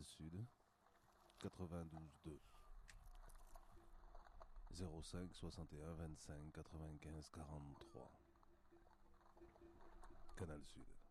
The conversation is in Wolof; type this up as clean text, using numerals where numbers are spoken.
Sud, 92.2, 05 61 25 95 43. Canal Sud.